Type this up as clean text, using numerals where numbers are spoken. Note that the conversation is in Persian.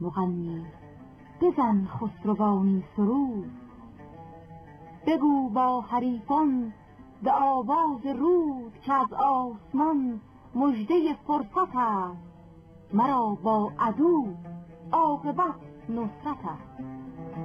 مغنی بزن خسروانی سرود. بگو با حریفان به آواز رود که از آسمان مژده فرصت است، مرا با عدو عاقبت نصرت است.